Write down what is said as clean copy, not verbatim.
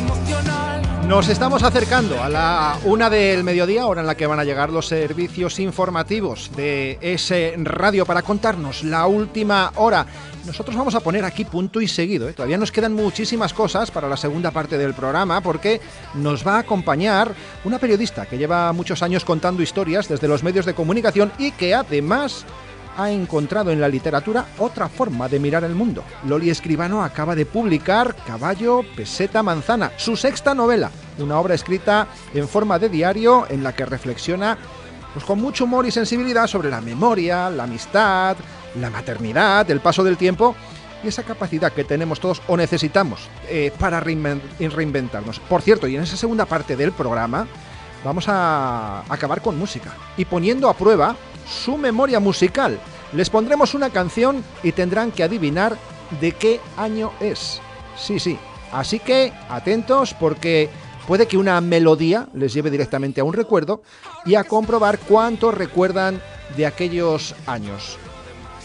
Nos estamos acercando a la 1 del mediodía, hora en la que van a llegar los servicios informativos de ese radio para contarnos la última hora. Nosotros vamos a poner aquí punto y seguido, ¿eh? Todavía nos quedan muchísimas cosas para la segunda parte del programa, porque nos va a acompañar una periodista que lleva muchos años contando historias desde los medios de comunicación y que además ha encontrado en la literatura otra forma de mirar el mundo. Loli Escribano acaba de publicar Caballo, Peseta, Manzana, su sexta novela, una obra escrita en forma de diario en la que reflexiona pues con mucho humor y sensibilidad sobre la memoria, la amistad, la maternidad, el paso del tiempo y esa capacidad que tenemos todos o necesitamos para reinventarnos. Por cierto, y en esa segunda parte del programa vamos a acabar con música y poniendo a prueba su memoria musical. Les pondremos una canción y tendrán que adivinar de qué año es. Sí. Así que atentos, porque puede que una melodía les lleve directamente a un recuerdo y a comprobar cuánto recuerdan de aquellos años.